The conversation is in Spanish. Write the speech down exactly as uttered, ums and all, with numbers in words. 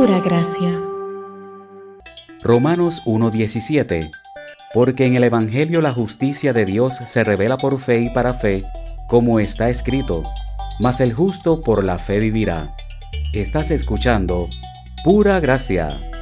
pura gracia. Romanos uno diecisiete. Porque en el Evangelio la justicia de Dios se revela por fe y para fe, como está escrito: mas el justo por la fe vivirá. Estás escuchando Pura Gracia.